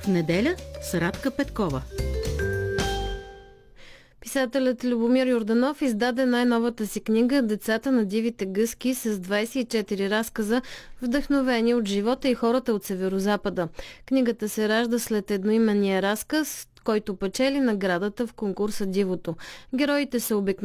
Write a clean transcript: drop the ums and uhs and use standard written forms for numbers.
В неделя с Радка Петкова. Писателят Любомир Йорданов издаде най-новата си книга "Децата на дивите гъски" с 24 разказа, вдъхновени от живота и хората от Северозапада. Книгата се ражда след едноименния разказ, който печели наградата в конкурса "Дивото". Героите са обикновени